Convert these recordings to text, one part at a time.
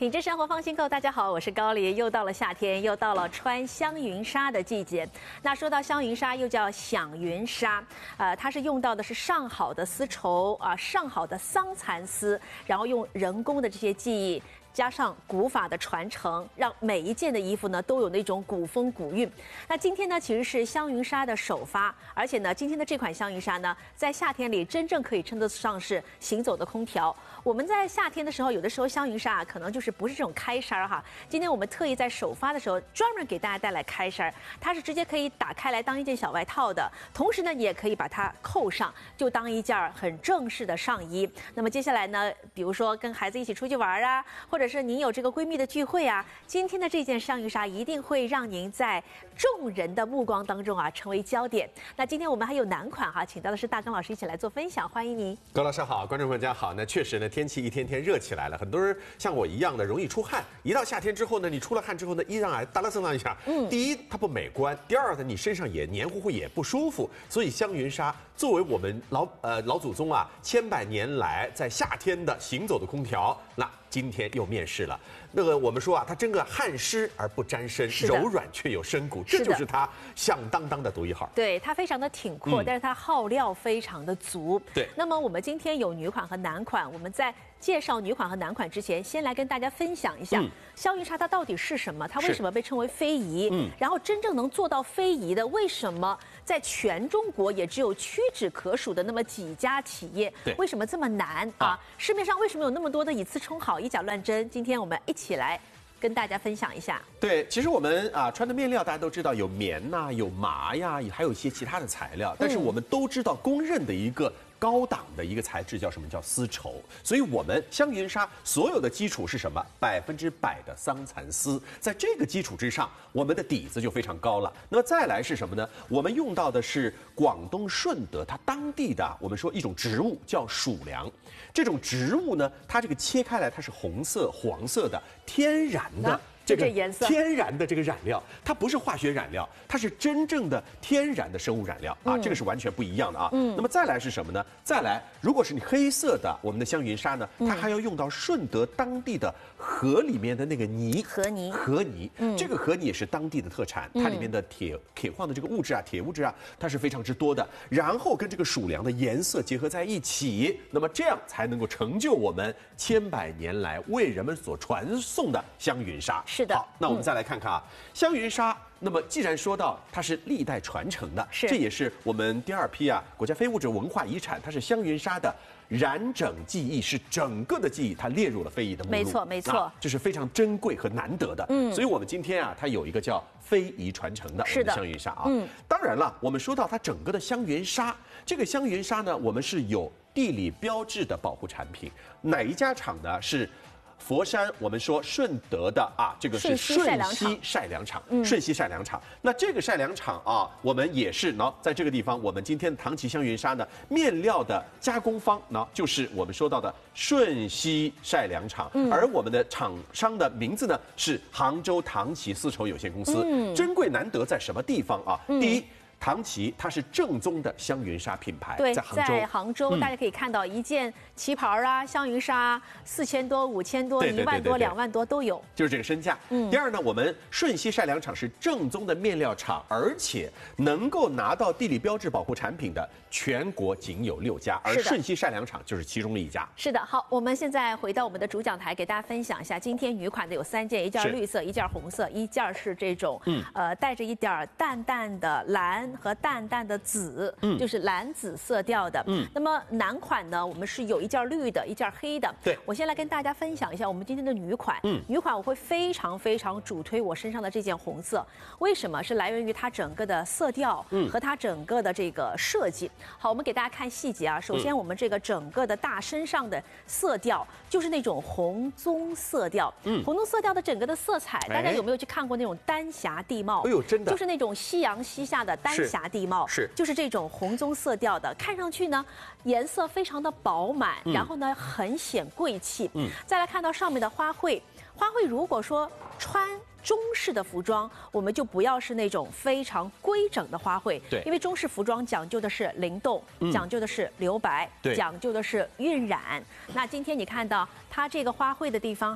品质生活放心购，大家好，我是高丽。又到了夏天，又到了穿香云纱的季节。那说到香云纱，又叫响云纱，它是用到的是上好的丝绸啊，上好的桑蚕丝，然后用人工的这些技艺。加上古法的传承，让每一件的衣服呢都有那种古风古韵。那今天呢其实是香云纱的首发，而且呢今天的这款香云纱呢，在夏天里真正可以称得上是行走的空调。我们在夏天的时候，有的时候香云纱可能就是不是这种开衫哈。今天我们特意在首发的时候，专门给大家带来开衫，它是直接可以打开来当一件小外套的，同时呢也可以把它扣上，就当一件很正式的上衣。那么接下来呢，比如说跟孩子一起出去玩啊，或者是您有这个闺蜜的聚会啊，今天的这件香云纱一定会让您在众人的目光当中啊成为焦点。那今天我们还有男款哈，请到的是大刚老师一起来做分享，欢迎您。 高老师好，观众朋友大家好。那确实呢，天气一天天热起来了，很多人像我一样的容易出汗。一到夏天之后呢，你出了汗之后呢，衣裳啊哒啦声浪一下，第一它不美观，第二呢你身上也黏糊糊也不舒服。所以香云纱作为我们老祖宗啊千百年来在夏天的行走的空调，那今天又面世了。那个我们说啊，它真个汗湿而不沾身，柔软却有深骨，这就是它响当当的独一号。 对，它非常的挺阔，但是它耗料非常的足。 对。 那么我们今天有女款和男款，我们在介绍女款和男款之前，先来跟大家分享一下香云纱它到底是什么，它为什么被称为非遗？然后真正能做到非遗的，为什么在全中国也只有屈指可数的那么几家企业？为什么这么难啊？市面上为什么有那么多的以次充好、以假乱真？今天我们一起来跟大家分享一下。 对，其实我们穿的面料大家都知道有棉呐、有麻呀，还有一些其他的材料，但是我们都知道公认的一个高档的一个材质叫什么？叫丝绸。所以我们香云纱所有的基础是什么？100%的桑蚕丝，在这个基础之上，我们的底子就非常高了。那么再来是什么呢？我们用到的是广东顺德它当地的我们说一种植物叫蜀梁。这种植物呢，它这个切开来它是红色、黄色的，天然的。这个颜色天然的这个染料，它不是化学染料，它是真正的天然的生物染料啊，这个是完全不一样的啊。那么再来是什么呢？再来，如果是你黑色的我们的香云纱呢，它还要用到顺德当地的河里面的那个泥，河泥，这个河泥也是当地的特产，它里面的铁矿的这个物质啊，铁物质啊，它是非常之多的。然后跟这个蜀梁的颜色结合在一起，那么这样才能够成就我们千百年来为人们所传颂的香云纱。 是的。 好，那我们再来看看啊，香云纱。那么既然说到它是历代传承的，这也是我们第2批国家非物质文化遗产，它是香云纱的染整技艺，是整个的技艺它列入了非遗的目录。 没错， 这是非常珍贵和难得的。所以我们今天它有一个叫非遗传承的我们的香云纱啊。当然了，我们说到它整个的香云纱，这个香云纱呢，我们是有地理标志的保护产品，哪一家厂呢？是佛山，我们说顺德的这个是顺熙晒粮厂，顺熙晒粮厂。那这个晒粮厂我们也是呢，在这个地方，我们今天的唐奇香云纱呢，面料的加工方呢，就是我们说到的顺熙晒粮厂，而我们的厂商的名字呢是杭州唐奇丝绸有限公司。珍贵难得在什么地方啊？第一，唐奇它是正宗的香云纱品牌， 对，在杭州，大家可以看到一件旗袍香云纱4000多、5000多、1万多、2万多都有， 就是这个身价。第二呢，我们顺熙晒粮厂是正宗的面料厂，而且能够拿到地理标志保护产品的全国仅有6家，而顺熙晒粮厂就是其中的一家。 是的，好，我们现在回到我们的主讲台，给大家分享一下今天女款的有3件，一件绿色，一件红色，一件是这种带着一点淡淡的蓝和淡淡的紫，就是蓝紫色调的。那么男款呢，我们是有一件绿的，一件黑的。 对， 我先来跟大家分享一下我们今天的女款。女款我会非常主推我身上的这件红色，为什么？是来源于它整个的色调和它整个的这个设计。好，我们给大家看细节啊。首先，我们这个整个的大身上的色调就是那种红棕色调。红棕色调的整个的色彩，大家有没有去看过那种丹霞地貌？ 哎呦，真的， 就是那种夕阳西下的丹霞地貌，就是这种红棕色调的，看上去呢颜色非常的饱满，然后呢很显贵气。再来看到上面的花卉，花卉如果说穿中式的服装，我们就不要是那种非常规整的花卉， 对， 因为中式服装讲究的是灵动，讲究的是留白，讲究的是晕染。那今天你看到它这个花卉的地方哈，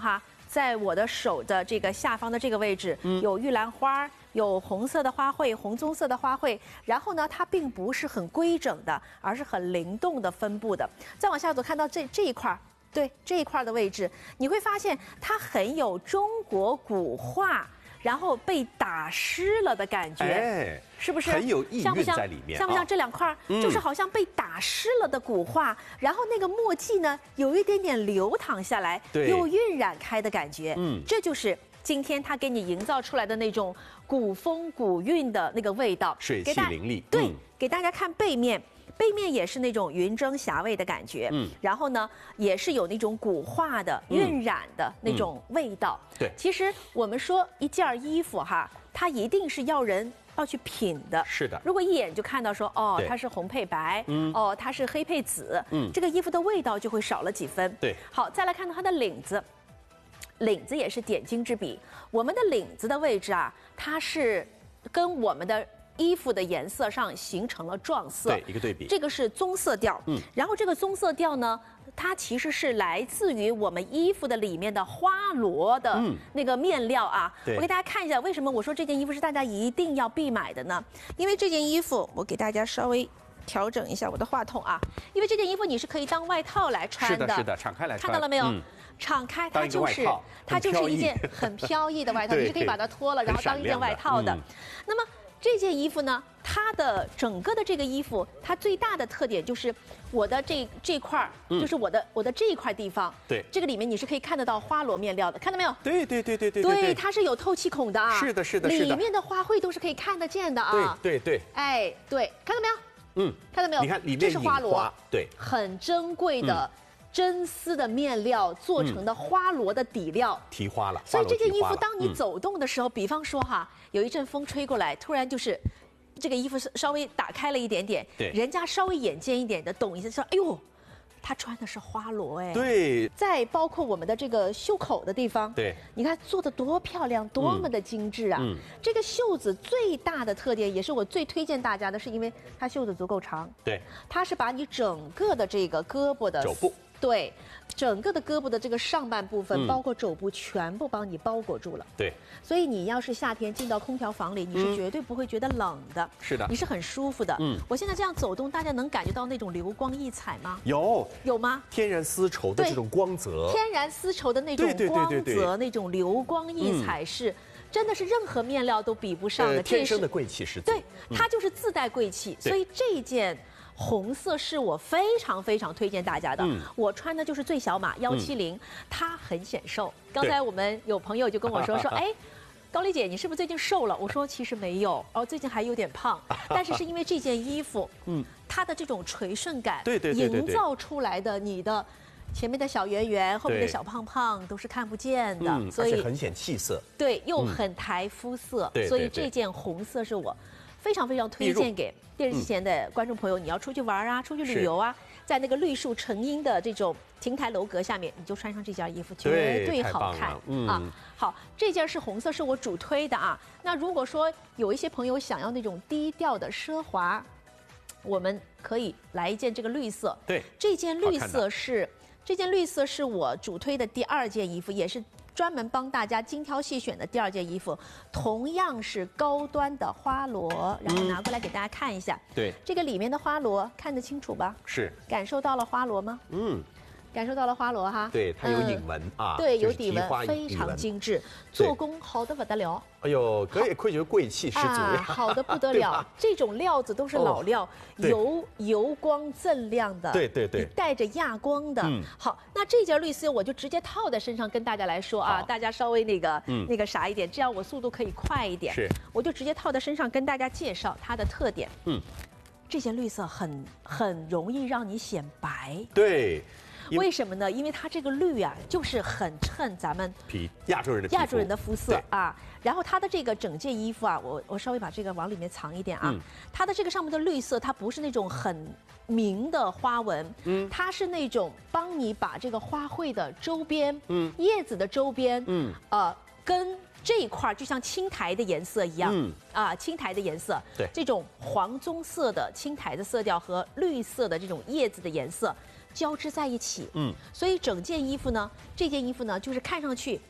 在我的手的这个下方的这个位置，有玉兰花，有红色的花卉，红棕色的花卉。然后呢，它并不是很规整的，而是很灵动的分布的。再往下走，看到这一块。对这一块的位置，你会发现它很有中国古画，然后被打湿了的感觉， 哎， 是不是很有意蕴在里面？ 像不像这两块？就是好像被打湿了的古画，然后那个墨迹呢，有一点点流淌下来，又晕染开的感觉。这就是今天它给你营造出来的那种古风古韵的那个味道， 水气凌厉。 对，给大家看背面。背面也是那种云蒸霞蔚的感觉，然后呢，也是有那种古画的晕染的那种味道。 对， 其实我们说一件衣服哈，它一定是要人要去品的。 是的， 如果一眼就看到说哦，它是红配白，哦，它是黑配紫，这个衣服的味道就会少了几分。 对， 好，再来看到它的领子。领子也是点睛之笔。我们的领子的位置啊，它是跟我们的衣服的颜色上形成了撞色， 对，一个对比。 这个是棕色调，然后这个棕色调呢，它其实是来自于我们衣服的里面的花螺的那个面料啊。我给大家看一下，为什么我说这件衣服是大家一定要必买的呢？因为这件衣服，我给大家稍微调整一下我的话筒啊，因为这件衣服你是可以当外套来穿的， 是的，敞开来穿， 看到了没有？敞开，它就是一件很飘逸的外套，你是可以把它脱了，然后当一件外套的。那么这件衣服呢，它的整个的这个衣服，它最大的特点就是我的这块儿，就是我的这一块地方， 对， 这个里面你是可以看得到花螺面料的，看到没有？ 对， 它是有透气孔的啊。 是的， 里面的花卉都是可以看得见的啊。 对。 哎，对，看到没有？看到没有？ 你看里面这是花螺， 对， 很珍贵的。真丝的面料做成的花螺的底料， 提花了。 所以这件衣服当你走动的时候，比方说哈，有一阵风吹过来，突然就是这个衣服稍微打开了一点点， 对， 人家稍微眼尖一点的懂一下，说哎呦，他穿的是花螺哎， 对。 再包括我们的这个袖口的地方， 对， 你看做的多漂亮，多么的精致啊！这个袖子最大的特点，也是我最推荐大家的，是因为它袖子足够长， 对， 它是把你整个的这个胳膊的肘部。 对，整个的胳膊的这个上半部分，包括肘部，全部帮你包裹住了。 对， 所以你要是夏天进到空调房里，你是绝对不会觉得冷的。 是的， 你是很舒服的。我现在这样走动，大家能感觉到那种流光溢彩吗？ 有吗？ 天然丝绸的这种光泽， 天然丝绸的那种光泽，那种流光溢彩是。真的是任何面料都比不上的， 天生的贵气十足。 对，它就是自带贵气，所以这件红色是我非常非常推荐大家的。我穿的就是最小码170，它很显瘦。刚才我们有朋友就跟我说，哎，高丽姐，你是不是最近瘦了？我说其实没有，最近还有点胖，但是因为这件衣服，它的这种垂顺感，营造出来的你的。前面的小圆圆，后面的小胖胖都是看不见的， 所以很显气色。 对，又很抬肤色，所以这件红色是我非常非常推荐给电视机前的观众朋友。你要出去玩啊，出去旅游啊，在那个绿树成荫的这种亭台楼阁下面，你就穿上这件衣服，绝对好看啊！好，这件是红色，是我主推的啊。那如果说有一些朋友想要那种低调的奢华，我们可以来一件这个绿色。 对， 这件绿色是我主推的第2件衣服，也是专门帮大家精挑细选的第2件衣服，同样是高端的花螺，然后拿过来给大家看一下。 对， 这个里面的花螺看得清楚吧？ 是。 感受到了花螺吗？感受到了花螺哈， 对，它有影纹啊， 对，有底纹，非常精致，做工好得不得了。 哎呦，可以愧觉贵气十足呀， 好的不得了。这种料子都是老料，油光锃亮的， 对， 带着亚光的。好，那这件绿丝我就直接套在身上跟大家来说啊，大家稍微那个啥一点，这样我速度可以快一点。 是， 我就直接套在身上跟大家介绍它的特点。这件绿色很容易让你显白。 对。 为什么呢？因为它这个绿啊，就是很衬咱们亚洲人的肤色啊。然后它的这个整件衣服啊，我稍微把这个往里面藏一点啊。它的这个上面的绿色，它不是那种很明的花纹，它是那种帮你把这个花卉的周边，叶子的周边，跟这一块就像青苔的颜色一样，青苔的颜色， 对， 这种黄棕色的青苔的色调和绿色的这种叶子的颜色。交织在一起，所以整件衣服呢，这件衣服呢，就是看上去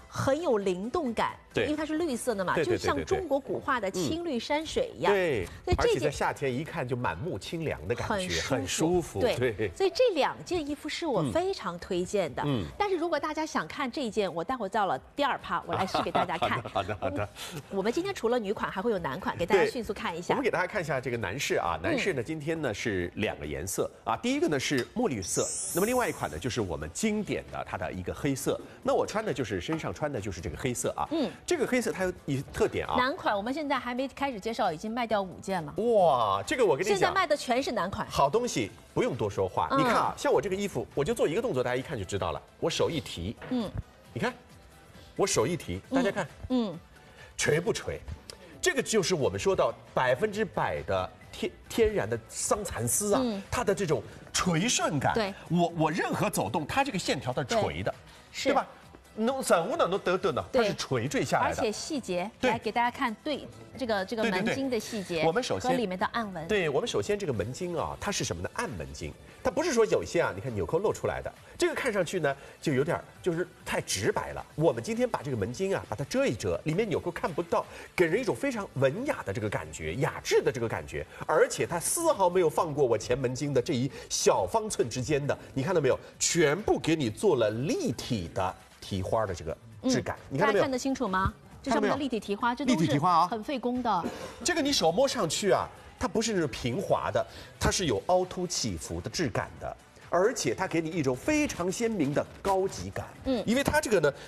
很有灵动感， 对， 因为它是绿色的嘛，就像中国古画的青绿山水一样。 对，而且在夏天一看就满目清凉的感觉，很舒服。 对，所以这2件衣服是我非常推荐的。但是如果大家想看这一件，我待会到了第2趴，我来试给大家看。 好的。 我们今天除了女款，还会有男款，给大家迅速看一下。 我们给大家看一下这个男士啊，男士呢今天呢是2个颜色啊，第一个呢是墨绿色，那么另外一款呢就是我们经典的它的一个黑色。那我穿的就是身上穿的就是这个黑色啊，这个黑色它有一特点啊。 男款我们现在还没开始介绍，已经卖掉5件了。 哇，这个我跟你讲， 现在卖的全是男款。 好东西不用多说话，你看啊，像我这个衣服，我就做一个动作，大家一看就知道了。我手一提，你看，我手一提，大家看，垂不垂？这个就是我们说到100%的天然的桑蚕丝啊，它的这种垂顺感。 对， 我任何走动，它这个线条它是垂的， 对吧？弄散物呢都得呢，它是垂坠下来的， 而且细节来给大家看，对这个门襟的细节， 我们首先和里面的暗纹， 对我们首先这个门襟啊，它是什么呢？暗门襟，它不是说有些啊，你看纽扣露出来的，这个看上去呢就有点就是太直白了。我们今天把这个门襟啊，把它遮一遮，里面纽扣看不到，给人一种非常文雅的这个感觉，雅致的这个感觉，而且它丝毫没有放过我前门襟的这一小方寸之间的，你看到没有？全部给你做了立体的提花的这个质感，你看到没有？ 大家看得清楚吗？这上面的立体提花，这都是很费工的。 这个你手摸上去啊，它不是那种平滑的，它是有凹凸起伏的质感的。而且它给你一种非常鲜明的高级感，因为它这个呢